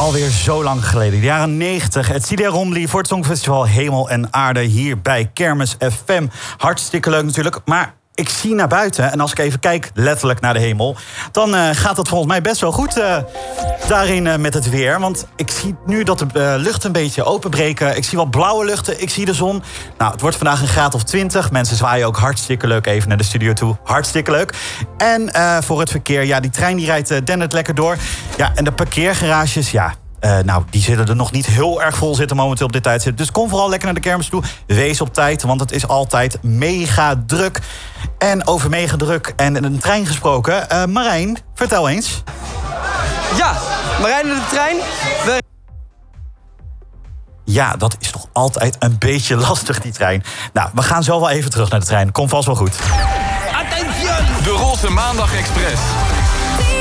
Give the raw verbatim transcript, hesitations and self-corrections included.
Alweer zo lang geleden, de jaren negentig. Het C D Romley voor het Songfestival Hemel en Aarde hier bij Kermis F M. Hartstikke leuk natuurlijk, maar ik zie naar buiten en als ik even kijk, letterlijk naar de hemel, dan uh, gaat het volgens mij best wel goed uh, daarin uh, met het weer. Want ik zie nu dat de uh, lucht een beetje openbreken. Ik zie wat blauwe luchten, ik zie de zon. Nou, het wordt vandaag een graad of twintig. Mensen zwaaien ook hartstikke leuk even naar de studio toe. Hartstikke leuk. En uh, voor het verkeer, ja, die trein die rijdt uh, dendert lekker door. Ja, en de parkeergarages, ja... Uh, nou, die zullen er nog niet heel erg vol zitten momenteel op dit tijdstip. Dus kom vooral lekker naar de kermis toe. Wees op tijd, want het is altijd mega druk. En over mega druk en een trein gesproken. Uh, Marijn, vertel eens. Ja, Marijn in de trein. We... Ja, dat is nog altijd een beetje lastig, die trein. Nou, we gaan zo wel even terug naar de trein. Komt vast wel goed. Attention! De Roze Maandag Express.